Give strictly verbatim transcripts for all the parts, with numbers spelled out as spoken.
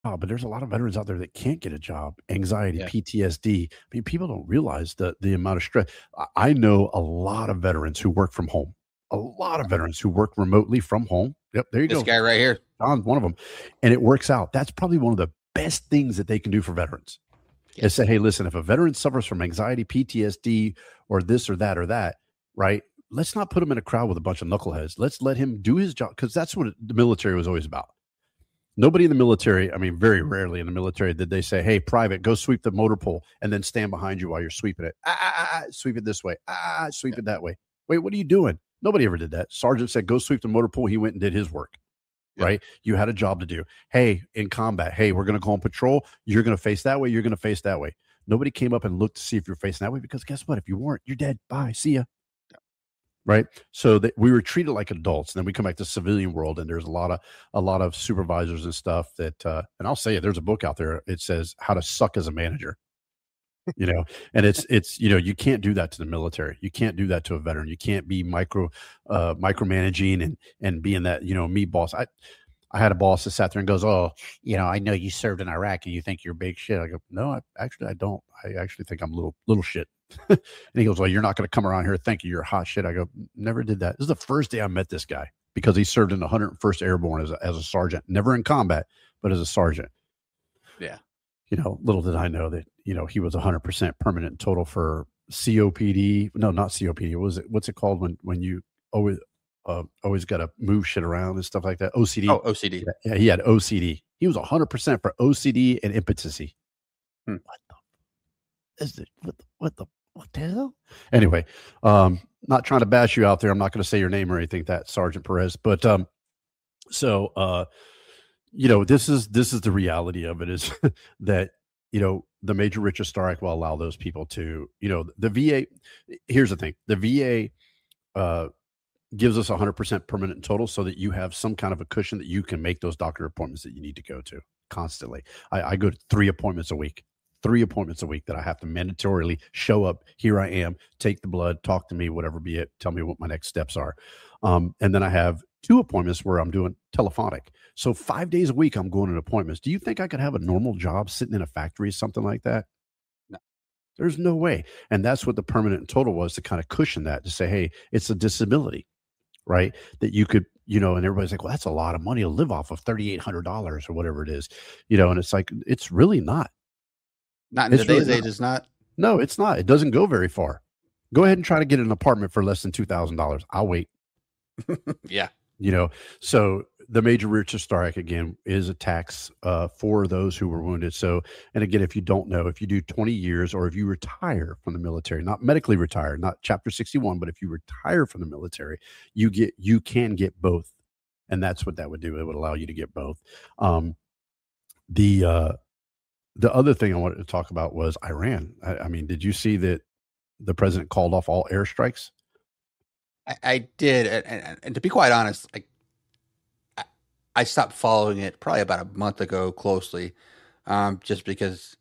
Oh, but there's a lot of veterans out there that can't get a job, anxiety, Yeah. P T S D. I mean, people don't realize the the amount of stress. I I know a lot of veterans who work from home, a lot of veterans who work remotely from home. Yep, there you This go. guy right here. John's one of them, and it works out. That's probably one of the best things that they can do for veterans is say, Yes. hey, listen, if a veteran suffers from anxiety, P T S D, or this or that or that, right? Let's not put him in a crowd with a bunch of knuckleheads. Let's let him do his job because that's what the military was always about. Nobody in the military, I mean, very rarely in the military did they say, hey, private, go sweep the motor pool and then stand behind you while you're sweeping it. Ah, ah, ah, sweep it this way. Ah, sweep Yeah. it that way. Wait, what are you doing? Nobody ever did that. Sergeant said, go sweep the motor pool. He went and did his work. Yeah. Right? You had a job to do. Hey, in combat, hey, we're going to go on patrol. You're going to face that way. You're going to face that way. Nobody came up and looked to see if you're facing that way because guess what? If you weren't, you're dead. Bye. See ya. Right. So that we were treated like adults. And then we come back to civilian world, and there's a lot of a lot of supervisors and stuff that uh, and I'll say it, there's a book out there. It says how to suck as a manager. You know, and it's it's you know, you can't do that to the military. You can't do that to a veteran. You can't be micro uh micromanaging and and being that, you know, me boss. I I had a boss that sat there and goes, oh, you know, I know you served in Iraq and you think you're big shit. I go, no, I, actually, I don't. I actually think I'm little, little shit. And he goes, well, you're not going to come around here thinking you're hot shit. I go, never did that. This is the first day I met this guy because he served in the one hundred first Airborne as a, as a sergeant, never in combat, but as a sergeant. Yeah. You know, little did I know that, you know, he was one hundred percent permanent total for C O P D. No, not C O P D. What was it? What's it called when, when you always, uh, always got to move shit around and stuff like that? O C D. Oh, O C D. Yeah, he had O C D. He was one hundred percent for O C D and impotency. Hmm. What the is it? What the, what the what the hell? Anyway, um, not trying to bash you out there. I'm not going to say your name or anything, that Sergeant Perez. But um, so uh, you know, this is this is the reality of it is that, you know, the Major Richard Stark will allow those people to, you know, the V A. Here's the thing: the V A uh, gives us one hundred percent permanent in total, so that you have some kind of a cushion that you can make those doctor appointments that you need to go to constantly. I, I go to three appointments a week. Three appointments a week that I have to mandatorily show up. Here I am, take the blood, talk to me, whatever be it, tell me what my next steps are. Um, and then I have two appointments where I'm doing telephonic. So five days a week, I'm going to appointments. Do you think I could have a normal job sitting in a factory, something like that? No. There's no way. And that's what the permanent and total was, to kind of cushion that, to say, hey, it's a disability, right? That you could, you know, and everybody's like, well, that's a lot of money to live off of, thirty-eight hundred dollars or whatever it is, you know, and it's like, it's really not. Not in It's today's really age, not. it's not. No, it's not. It doesn't go very far. Go ahead and try to get an apartment for less than two thousand dollars. I'll wait. Yeah. You know, so the Major Richard Stark, again, is a tax uh, for those who were wounded. So, and again, if you don't know, if you do twenty years or if you retire from the military, not medically retired, not Chapter sixty-one, but if you retire from the military, you get, you can get both. And that's what that would do. It would allow you to get both. Um, the, uh, the other thing I wanted to talk about was Iran. I, I mean, did you see that the president called off all airstrikes? I, I did. And, and, and to be quite honest, like, I, I stopped following it probably about a month ago closely, um, just because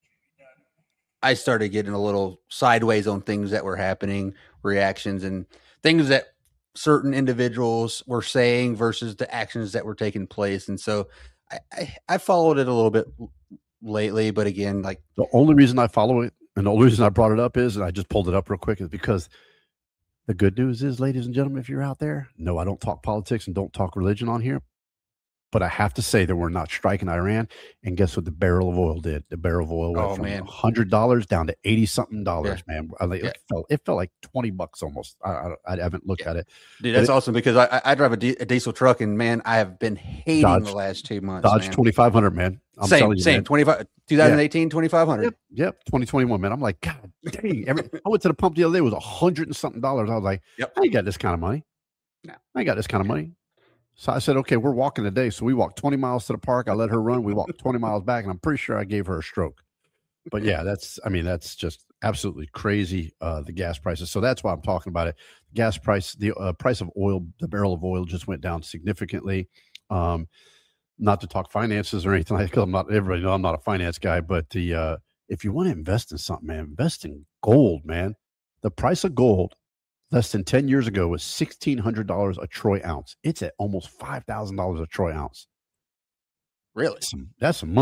I started getting a little sideways on things that were happening, reactions, and things that certain individuals were saying versus the actions that were taking place. And so I, I, I followed it a little bit lately, but again, like, The only reason I follow it and the only reason I brought it up is, and I just pulled it up real quick, is because the good news is, ladies and gentlemen, if you're out there, no, I don't talk politics and don't talk religion on here. But I have to say that we're not striking Iran. And guess what the barrel of oil did? The barrel of oil went Oh, from man. one hundred dollars down to eighty something dollars, man. I think Yeah. it, felt, it felt like twenty bucks almost. I, I, I haven't looked Yeah. at it. Dude, But that's it- awesome because I, I- I drive a, di- a diesel truck and man, I have been hating Dodge- the last two months. Dodge man. twenty-five hundred, man. I'm same, telling you, same. man. twenty-five, twenty eighteen, twenty-five hundred. Yep, yep. twenty twenty-one, man. I'm like, God dang. Every, I went to the pump the other day. It was a hundred and something dollars. I was like, Yep. I ain't got this kind of money. No. I ain't got this kind of money. So I said, okay, we're walking today. So we walked twenty miles to the park. I let her run. We walked twenty miles back, and I'm pretty sure I gave her a stroke. But yeah, that's, I mean, that's just absolutely crazy, uh, the gas prices. So that's why I'm talking about it. Gas price, the uh, price of oil, the barrel of oil just went down significantly. Um, not to talk finances or anything like that, 'cause I'm not, everybody know I'm not a finance guy, but the, uh, if you want to invest in something, man, invest in gold, man. The price of gold less than ten years ago was sixteen hundred dollars a troy ounce. It's at almost five thousand dollars a troy ounce. Really? Some, that's some